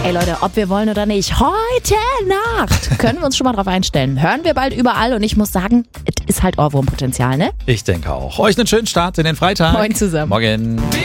Ey Leute, ob wir wollen oder nicht, heute Nacht können wir uns schon mal drauf einstellen. Hören wir bald überall und ich muss sagen, es ist halt Ohrwurmpotenzial, ne? Ich denke auch. Euch einen schönen Start in den Freitag. Moin zusammen. Morgen.